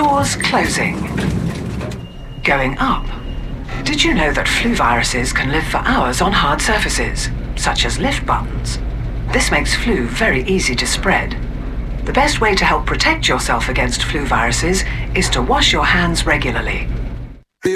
Doors closing. Going up. Did you know that flu viruses can live for hours on hard surfaces, such as lift buttons? This makes flu very easy to spread. The best way to help protect yourself against flu viruses is to wash your hands regularly.